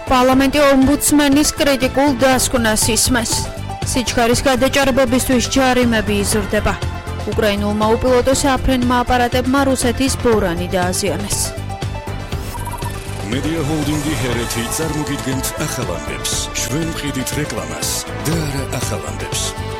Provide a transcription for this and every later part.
Parlamenti ომბუდსმენის კრიტიკულ დასკვნას ისმის. სიჩქარის გადაჭარბებისთვის ჯარიმები იზრდება. უკრაინულმა უპილოტო საფრენმა აპარატებმა რუსეთის ბორანი დააზიანეს. Media Holding-ი ჰერეთი წარმოგიდგენთ ახალამდებს. ჩვენ ვყიდით რეკლამას და არა ახალამდებს.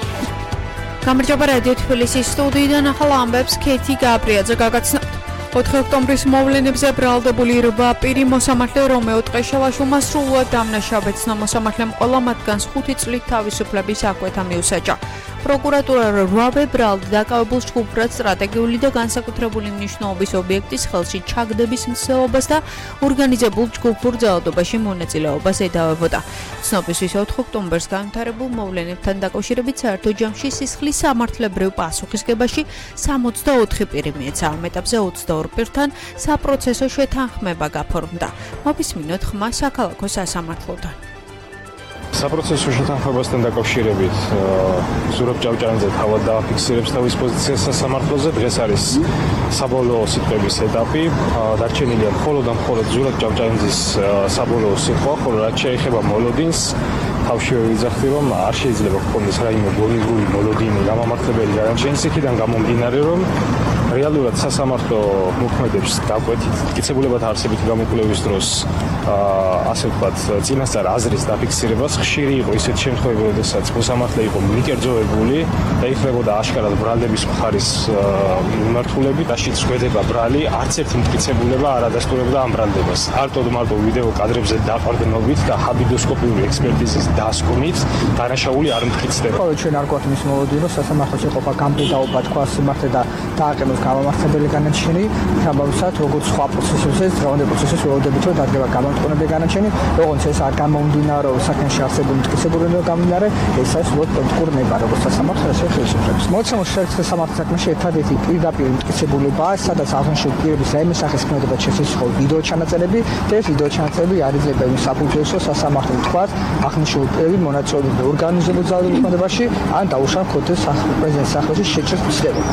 გამარჯობა რადიო თბილისის სტუდიიდან ახალ ამბებს ქეთი გაბრიაძე გაგაცნობთ. 4 ოქტომბრის მოვლენებზე ბრალდებული 8 პირი მოსამართლე რომეო ტყეშელაშვილმა სრულად დამნაშავეცნა. მოსამართლემ ყველა მათგანს 5 წლით თავისუფლების აკვეთა მიუსაჯა. პროკურატურა 8 ბრალდ დაკავებულ ჯგუფად სტრატეგიული და განსაკუთრებული მნიშვნელობის ობიექტის ხელში ჩაგდების მცდელობას და ორგანიზებულ ჯგუფურ ძალადობაში მონაწილეობას ედავებოდა. ცნობისთვის 4 ოქტომბერს განვითარებულ მოვლენებთან დაკავშირებით საერთო ჯამში სისხლის სამართლებრივ პასუხისგებაში 64 პირი მიეცა. ამ ეტაპზე 22 პირთან საპროცესო შეთანხმება გაფორმდა. მოვისმინოთ ხმა საქალაქო სასამართლოდან. საპროცესო შეთანხმებასთან დაკავშირებით ზურაბ ჭავჭავაძე თავად დააფიქსირებს თავის პოზიციას სასამართლოზე. დღეს არის საბოლოო სიტყვების ეტაპი. დარჩენილია მხოლოდ ზურაბ ჭავჭავაძის საბოლოო სიტყვა, ხოლო რაც შეეხება მოლოდინს, თავშივე ვიძახდი, რომ არ შეიძლება გქონდეს რაიმე გონივრული მოლოდინი გამამართლებელი განაჩენის იქიდან გამომდინარე, რომ რეალურად სასამართლო მოქმედებს დაკვეთით მტკიცებულებათა არსებითი გამოკვლევის დროს ასე ვთქვათ წინასწარ აზრის დაფიქსირებას ხშირი იყო ისეთ შემთხვევები, როდესაც მოსამართლე იყო მიკერძოებული და იხლებოდა აშკარად ბრალდების მხარის მიმართულებით, აშიც გვედება ბრალი, არც ერთი მტკიცებულება არ ადასტურებდა ამ ბრალდებას. მარტო ვიდეო კადრებზე დაყრდნობით და ჰაბიდოსკოპიური ექსპერტიზის დასკვნით დანაშაული არ მტკიცდება. ჩვენ არ გვაქვს მის მოლოდინს, სასამართლოში ყოფა გამბედაობა თქვა სიმართლე და დააყენოს გამამართლებელი განაჩენი, თამბავსად როგორც სხვა პროცესებზე, დღევანდელ პროცესებს ველოდებით რომ დადგება გამამტყუნებელი განაჩენი, როგორც ეს არ გამომდინარო საკენში არსებული მტკიცებულებები გამომდინარე, ეს არის უბრალოდ პოლიტიკური ნება, როგორც სასამართლო ასე ხელისუფლების. მოცემულ შეერთებულ სამართლის საქმეში ერთადერთი პირდაპირ მტკიცებულებაა, სადაც აღნიშნული პირების რაიმე სახის ქმედება შესაძლოა იყო ვიდეო ჩანაწერები და ეს ვიდეო ჩანაწერები არ იძლევა იმ საფუძველსო სასამართლომ თქვა, აღნიშნული პირები მონაწილეობდნენ ორგანიზებულ ძალადობის მოქმედებაში, ან დაუშვა ქოთეს პრეზიდენტის სახელში შეჭრის მცდელობა.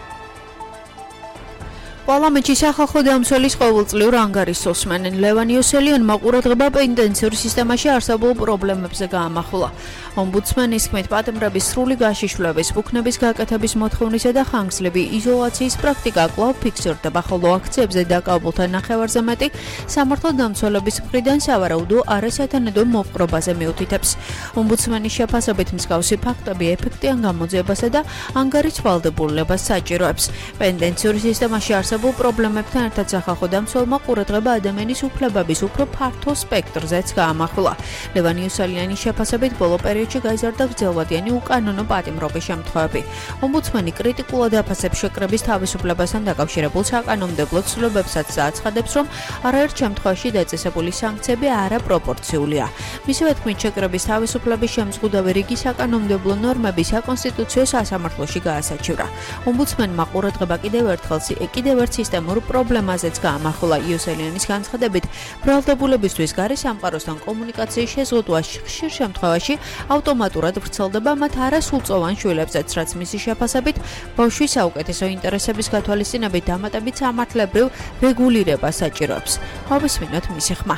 პარლამენტში სახალხო დამცველის ყოველწლიურ ანგარიშს უსმენენ. ლევან იოსელიანმა ყურადღება პენიტენციურ სისტემაში არსებულ პრობლემებზე გაამახვილა. ომბუდსმენის თქმით, პატიმრების სრული გაშიშვლების, ბუქნების გაკეთების მოთხოვნისა და ხანგრძლივი იზოლაციის პრაქტიკა კვლავ ფიქსირდება, ხოლო აქციებზე დაკავებულთა ნახევარზე მეტი სამართალ დამცველების მხრიდან სავარაუდო არასათანადო მოპყრობაზე მიუთითებს. ომბუდსმენის შეფასებით მსგავსი ფაქტები ეფექტიან გამოძიებასა და ანგარიშ ვალდებულებას საჭიროებს. პენიტენციურ სისტემაში არსებულ პრობლემებთან ერთად სახალხო დამცველმა ყურადღება ადამიანის უფლებების უფრო ფართო სპექტრზეც გაამახვილა. ლევან იოსელიანის შეფასებით ბოლო პერიოდში გაიზარდა გრძელვადიანი უკანონო პატიმრობის შემთხვევები. ომბუდსმენი კრიტიკულად აფასებს შეკრების თავისუფლებასთან დაკავშირებულ საკანონმდებლო ცვლილებებსაც და აცხადებს, რომ არაერთ შემთხვევაში დაწესებული სანქციები არაპროპორციულია. მისივე თქმით, შეკრების თავისუფლების შემზღუდავი რიგი საკანონმდებლო ნორმები საკონსტიტუციო სასამართლოში გაასაჩივრა. ომბუდსმენმა ყურადღება კიდევ ერთ სისტემურ პრობლემაზეც გაამახვილა. იოსელიანის განცხადებით, ბრალდებულებისთვის გარე სამყაროსთან კომუნიკაციის შეზღუდვა ხშირ შემთხვევაში ავტომატურად ვრცელდება მათ არასრულწლოვან შვილებზეც, რაც მისი შეფასებით ბავშვის საუკეთესო ინტერესების გათვალისწინებით დამატებით სამართლებრივ რეგულირებას საჭიროებს. მოვისმინოთ მისი ხმა.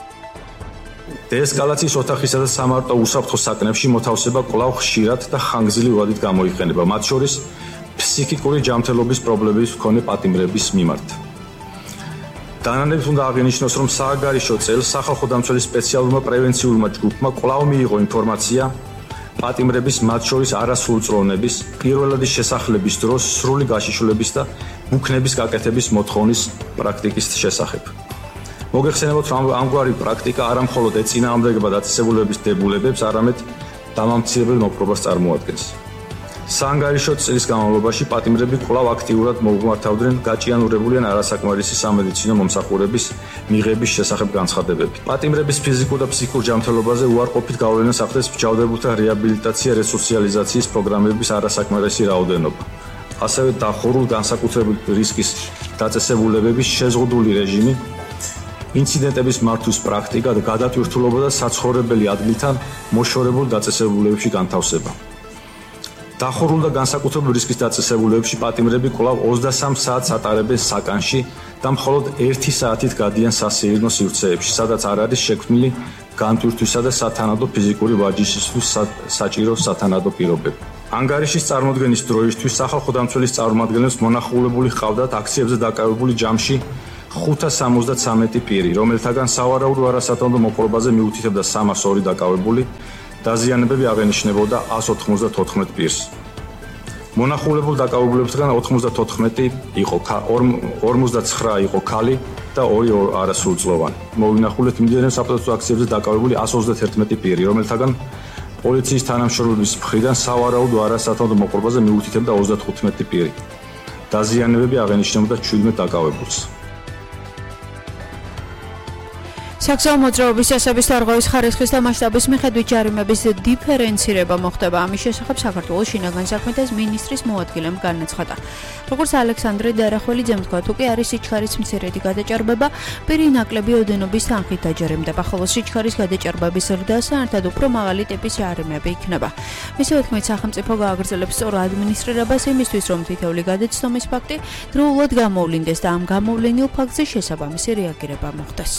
დეესკალაციის ოთახისა და სამარტო უსაფრთხო საკნებში მოთავსება კვლავ ხშირად და ხანგრძლივ ვადით გამოიყენება, მათ შორის ფსიქიკური ჯანმრთელობის პრობლემების მქონე პატიმრების მიმართ. დანანებით უნდა აღინიშნოს, რომ სააგარიშო წელს სახალხო დამცველის სპეციალურმა პრევენციულმა ჯგუფმა კვლავ მიიღო ინფორმაცია პატიმრების, მათ შორის არასრულწლოვნების, პირველადის შესახლების დროს სრული გაშიშვლების და ბუქნების გაკეთების მოთხოვნის პრაქტიკის შესახებ. მოგეხსენებათ, რომ ამგვარი პრაქტიკა არა მხოლოდ ეწინააღმდეგება დაწესებულების დებულებებს, არამედ დამამცირებელ მოპყრობას წარმოადგენს. საანგარიშო წლის განმავლობაში პატიმრები კვლავ აქტიურად მოუმართავდნენ გაჭიანურებული ან არასაკმარისი სამედიცინო მომსახურების მიღების შესახებ განცხადებებით. პატიმრების ფიზიკურ და ფსიქიკურ ჯანმრთელობაზე უარყოფით გავლენას ახდენს მსჯავრდებულთა რეაბილიტაცია რესოციალიზაციის პროგრამების არასაკმარისი რაოდენობა. ასევე დახურულ განსაკუთრებული რისკის დაწესებულებების შეზღუდული რეჟიმი, ინციდენტების მართვის პრაქტიკა და გადატვირთულობა და საცხოვრებელი ადგილთან მოშორებულ დაწესებულებებში განთავსება. დახურულ და განსაკუთრებულ რისკის დაწესებულებებში პატიმრები კვლავ 23 საათს ატარებენ საკანში და მხოლოდ 1 საათით გადიან სასეირნო სივრცეებში, სადაც არ არის შექმნილი განტვირთვისა და სათანადო ფიზიკური ვარჯიშისთვის საჭირო სათანადო პირობები. ანგარიშის წარმოდგენის დროისთვის სახალხო დამცველის წარმომადგენლებს მონახულებული ჰყავდათ აქციებზე დაკავებული ჯამში 573 პირი, რომელთაგან სავარაუდო არასათანადო მოპყრობაზე მიუთითებდა 302 დაკავებული, დაზიანებები აღენიშნებოდა 194 პირს. მონახულებულ დაკავებულებისგან 94 იყო 59 იყო ქალი და 2 არასრულწლოვანი. მოვინახულეთ მიმდინარე საპროტესტო აქციებზე დაკავებული 131 პირი, რომელთაგან პოლიციის თანამშრომლების მხრიდან სავარაუდო არასათანადო მოპყრობაზე მიუთითებდა 35 პირი. დაზიანებები აღენიშნებოდა 17 დაკავებულს. საგზაო მოძრაობის წესების დარღვევის ხარისხის და მასშტაბის მიხედვით ჯარიმების დიფერენცირება მოხდება. ამის შესახებ საქართველოს შინაგან საქმეთა მინისტრის მოადგილემ განაცხადა. როგორც ალექსანდრე დარახველიძემ თქვა, თუ კი არის სიჩქარის მცირედი გადაჭარბება, პირი ნაკლები ოდენობის თანხით დაჯერემდება, ხოლო სიჩქარის გადაჭარბების ზრდასთან ერთად უფრო მაღალი ტიპის ჯარიმები იქნება. მისივე თქმით, სახელმწიფო გააგრძელებს სწორ ადმინისტრირებას იმისთვის, რომ თითოეული გადაცნობის ფაქტი დროულად გამოვლინდეს და ამ გამოვლენილ ფაქტზე შესაბამისი რეაგირება მოხდეს.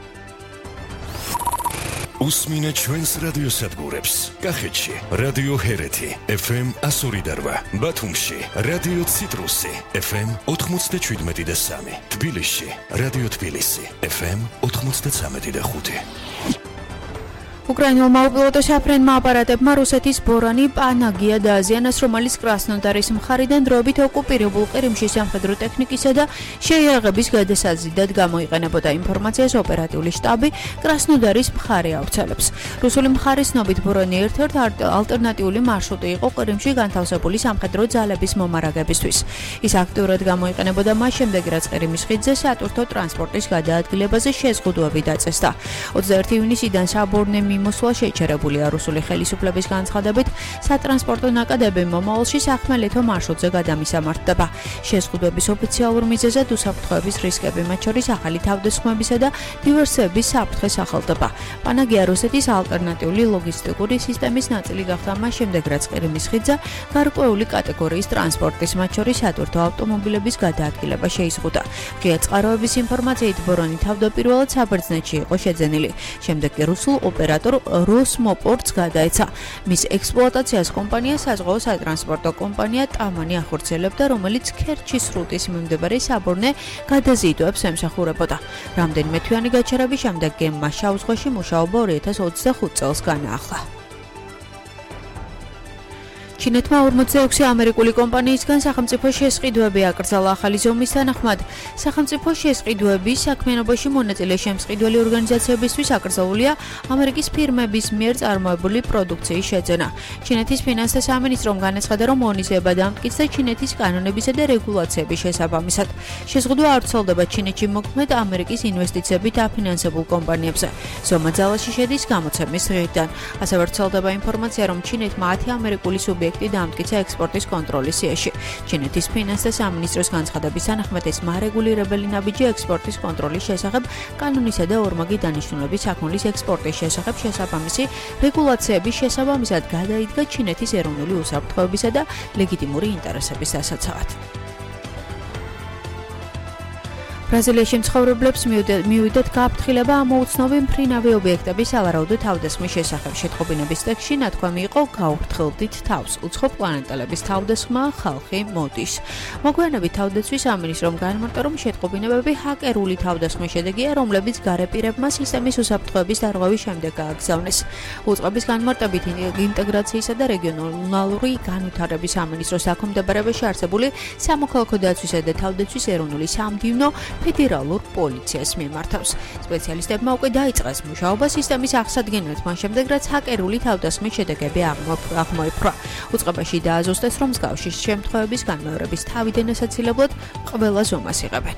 უსმინეთ ჩვენს რადიოსადგურებს. კახეთში რადიო ჰერეთი FM 102.8, ბათუმში რადიო ციტრუსი FM 97.3, თბილისში რადიო თბილისი FM 93.5. უკრაინულმა უპილოტო საფრენმა აპარატებმა რუსეთის ბორანი პანაგია დააზიანას, რომელიც კრასნოდარის მხარიდან დროებით ოკუპირებულ ყირიმში სამხედრო ტექნიკისა და შეიარაღების გადასაზიდად გამოიყენებოდა. ინფორმაციას ოპერატიული შტაბი კრასნოდარის მხარე ავრცელებს. რუსული მხარის ცნობით ბორანი ერთ-ერთი ალტერნატიული მარშრუტი იყო ყირიმში განთავსებული სამხედრო ძალების მომარაგებისთვის. ის აქტიურად გამოიყენებოდა მას შემდეგ, რაც ყირიმის ხიდზე სატვირთო ტრანსპორტის გადაადგილებაზე შეზღუდვები დაწესდა. 21 ივნისიდან საბორნე მიმოსვლა შეჩერებულია. რუსული ხელისუფლების განცხადებით, სატრანსპორტო ნაკადები მომავალში სახმელეთო მარშრუტზე გადამისამართება. შეზღუდვების ოფიციალურ მიზეზად უსაფრთხოების რისკები, მათ შორის ახალი თავდასხმებისა და დივერსიების საფრთხე სახელდება. პანაგია რუსეთის ალტერნატიული ლოგისტიკური სისტემის ნაწილი გახდა მას შემდეგ, რაც ყირიმის ხიდზე გარკვეული კატეგორიის ტრანსპორტის, მათ შორის სატვირთო ავტომობილების გადაადგილება შეიზღუდა. ღია წყაროების ინფორმაციით, ბორანი თავდაპირველად საბერძნეთში იყო შეძენილი. შემდეგ კი რუსულ ოპერატორ როსმოპორტს გადაეცა. მის ექსპლუატაციას კომპანია საზღვაო სატრანსპორტო კომპანია ტამანი ახორციელებდა, რომელიც ქერჩის სრუტის მიმდებარე საბორნე გადაზიდვებს ემსახურებოდა. რამდენიმე თვიანი გაჩერების შემდეგ გემმა შავ ზღვაში მუშაობა 2025 წელს განაახლა. ჩინეთმა 46 ამერიკული კომპანიისგან სახელმწიფო შესყიდვები აკრძალა. ახალი ზომის თანახმად, სახელმწიფო შესყიდვების საქმიანობაში მონაწილე შემსყიდველი ორგანიზაციებისთვის აკრძალულია ამერიკის ფირმების მიერ წარმოებული პროდუქციის შეძენა. ჩინეთის ფინანსთა სამინისტრომ განაცხადა, რომ მონიზება დამტკიცდა ჩინეთის კანონებისა და რეგულაციების შესაბამისად. შეზღუდვა არ ვრცელდება ჩინეთში მოქმედ ამერიკის ინვესტიციებით აფინანსებულ კომპანიებზე. ზომა ძალაში შედის გამოცემის დღიდან. ასევე ვრცელდება ინფორმაცია, რომ ჩინეთმა 10 ამერიკული სუბიექტი დამტკიცა ექსპორტის კონტროლის სიაში. ჩინეთის ფინანსთა სამინისტროს განცხადების თანახმად, ეს მარეგულირებელი ნაბიჯი ექსპორტის კონტროლის შესახებ, კანონისა და ორმაგი დანიშნულების საქონლის ექსპორტის შესახებ შესაბამისი რეგულაციების შესაბამისად გადაიდგა ჩინეთის ეროვნული უსაფრთხოებისა და ლეგიტიმური ინტერესების დასაცავად. ბრაზილიაში მცხოვრებლებს მიუვიდათ გაფრთხილება ამოუცნობი მფრინავი ობიექტების სავარაუდო თავდასხმის შესახებ. შეტყობინების ტექსტში ნათქვამი იყო გაუფრთხილდით თავს. უცხო პლანეტელების თავდასხმა ხალხი მოდის. მოგვიანებით თავდაცვის სამინისტრომ განმარტა, რომ შეტყობინებები ჰაკერული თავდასხმის შედეგია, რომლებიც გარეპირებმა სისტემის უსაფრთხოების დარღვევის შემდეგ გააგზავნეს. უწყების განმარტებით ინტეგრაციისა და რეგიონალური განვითარების სამინისტროს დაქვემდებარებაში არსებული სამოქალაქო დაცვისა და თავდაცვის ეროვნული სამდივნო ფედერალურ პოლიციას მიმართავს. სპეციალისტებმა უკვე დაიწყეს მუშაობა სისტემის აღსადგენად, მან შემდეგ რაც ჰაკერული თავდასხმის შედეგები აღმოიფრა. უწყებაში დააზუსტეს, რომ მსგავსი შემთხვევების განმეორების თავიდან ასაცილებლად ყველა ზომას იღებენ.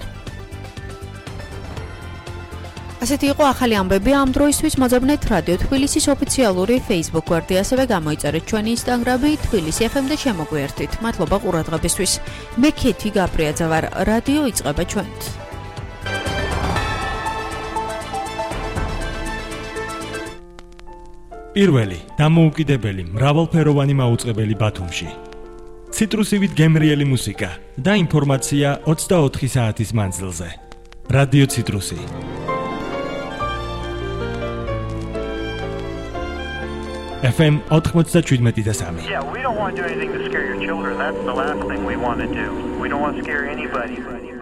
ასეთი იყო ახალი ამბები ამ დროისთვის. მოძებნეთ რადიო თბილისის ოფიციალური Facebook გვერდი, ასევე გამოიწერეთ ჩვენი Instagram-ი თბილისი FM და შემოგვიერთით. მადლობა ყურადღებისთვის. მე ქეთი გაბრიაძე ვარ. რადიო იწყება ჩვენთ. პირველი დამოუკიდებელი მრავალფეროვანი მაუწყებელი ბათუმში. ციტრუსივით გემრიელი მუსიკა და ინფორმაცია 24 საათის მანძილზე. რადიო ციტრუსი. FM 97.3. Yeah, we don't want to do anything to scare your children. That's the last thing we want to do. We don't want to scare anybody.